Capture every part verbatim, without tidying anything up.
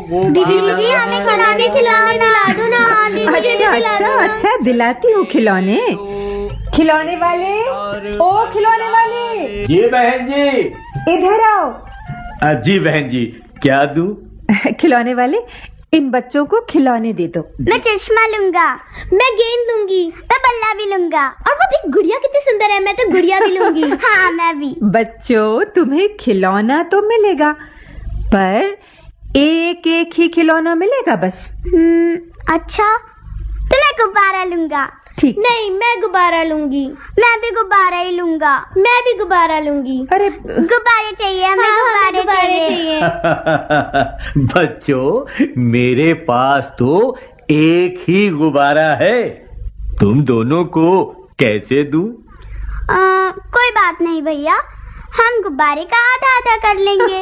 दीदी दीदी हमें खिलौने खिलौने दिला दो ना। हाँ दीदी अच्छा अच्छा अच्छा दिलाती हूँ खिलौने। खिलौने वाले, ओ खिलौने वाले, जी बहन जी। इधर आओ। अ, जी बहन जी, क्या दूं? खिलौने वाले, इन बच्चों को खिलौने दे दो। मैं चश्मा लूंगा, मैं गेंद लूंगी, मैं बल्ला भी लूंगा, और वो देख गुड़िया कितनी सुंदर है, मैं तो गुड़िया भी लूंगी। हाँ मैं भी। बच्चों तुम्हें खिलौना तो मिलेगा, पर एक एक ही खिलौना मिलेगा बस। हम्म, अच्छा तो मैं गुब्बारा लूंगा। ठीक। नहीं मैं गुब्बारा लूंगी। मैं भी गुब्बारा ही लूंगा। मैं भी गुब्बारा लूंगी। अरे गुब्बारे चाहिए हमें। हाँ, गुब्बारे चाहिए, चाहिए। बच्चों मेरे पास तो एक ही गुब्बारा है, तुम दोनों को कैसे दूं? आ, कोई बात नहीं भैया, हम गुब्बारे का आधा आधा कर लेंगे।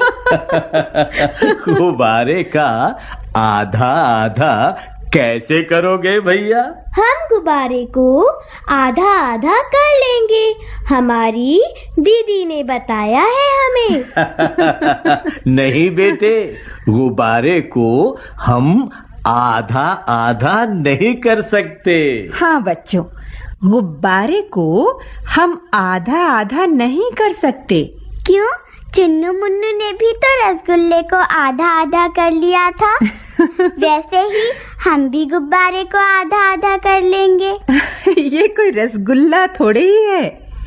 गुब्बारे का आधा आधा कैसे करोगे भैया? हम गुब्बारे को आधा आधा कर लेंगे, हमारी दीदी ने बताया है हमें। नहीं बेटे, गुब्बारे को हम आधा आधा नहीं कर सकते। हाँ बच्चों, गुब्बारे को हम आधा आधा नहीं कर सकते। क्यों? चुन्नू मुन्नू ने भी तो रसगुल्ले को आधा आधा कर लिया था। वैसे ही हम भी गुब्बारे को आधा आधा कर लेंगे। ये कोई रसगुल्ला थोड़े ही है,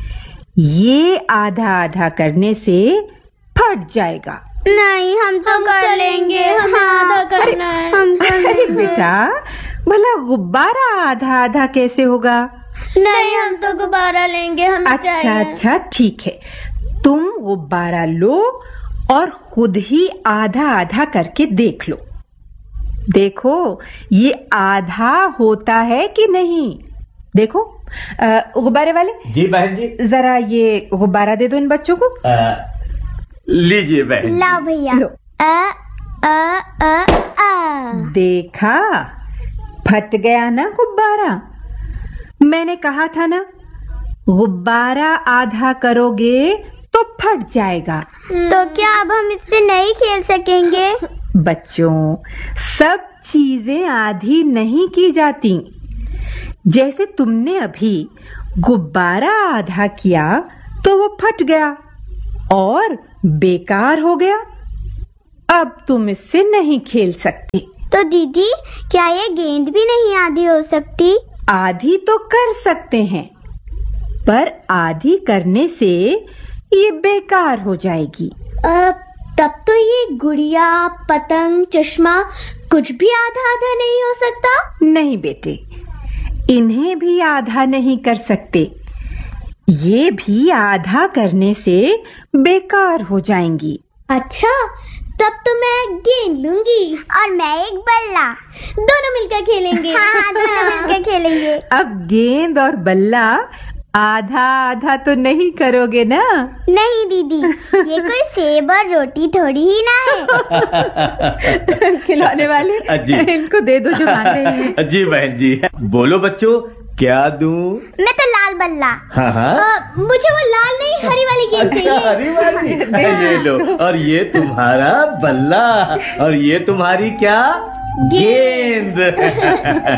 ये आधा आधा करने से फट जाएगा। नहीं हम तो हम कर लेंगे, हमें आधा करना है। हम अरे बेटा, भला गुब्बारा आधा आधा कैसे होगा? नहीं हम तो गुब्बारा लेंगे, हमें अच्छा चाहिए। अच्छा ठीक है, तुम गुब्बारा लो और खुद ही आधा आधा करके देख लो। देखो ये आधा होता है कि नहीं। देखो गुब्बारे वाले। जी बहन जी। जरा ये गुब्बारा दे दो इन बच्चों को। आ, लीजिए बहन। लाओ भैया। लो। अ अ अ अ। देखा, फट गया ना गुब्बारा। मैंने कहा था ना, गुब्बारा आधा करोगे तो फट जाएगा। तो क्या अब हम इससे नहीं खेल सकेंगे? बच्चों, सब चीजें आधी नहीं की जाती। जैसे तुमने अभी गुब्बारा आधा किया तो वो फट गया और बेकार हो गया। अब तुम इससे नहीं खेल सकते। तो दीदी क्या ये गेंद भी नहीं आधी हो सकती? आधी तो कर सकते हैं, पर आधी करने से ये बेकार हो जाएगी। आ, तब तो ये गुड़िया, पतंग, चश्मा कुछ भी आधा आधा नहीं हो सकता? नहीं बेटे, इन्हें भी आधा नहीं कर सकते। ये भी आधा करने से बेकार हो जाएंगी। अच्छा, तब तो मैं गेंद लूंगी और मैं एक बल्ला, दोनों मिलकर खेलेंगे। हाँ, दोनों मिलकर खेलेंगे। अब गेंद और बल्ला आधा आधा तो नहीं करोगे ना? नहीं दीदी, ये कोई सेब और रोटी थोड़ी ही ना है। खिलौने वाले, जी। इनको दे दो जो मांग रहे हैं। जी बहन जी। बोलो बच्चों, क्या दूं? मैं तो लाल बल्ला। हाँ हाँ। आ, मुझे वो लाल नहीं, हरी वाली गेंद अच्छा, चाहिए। हरी वाली। ये लो, और ये तुम्हारा बल्ला, और ये तुम्हारी क्या? गेंद।